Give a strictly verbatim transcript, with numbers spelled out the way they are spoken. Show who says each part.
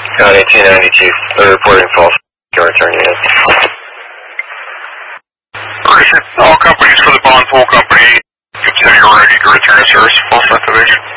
Speaker 1: County two ninety-two, they're reporting false. Can return unit.
Speaker 2: All companies for the Bond Pool Company, consider you're ready to return service, false activation.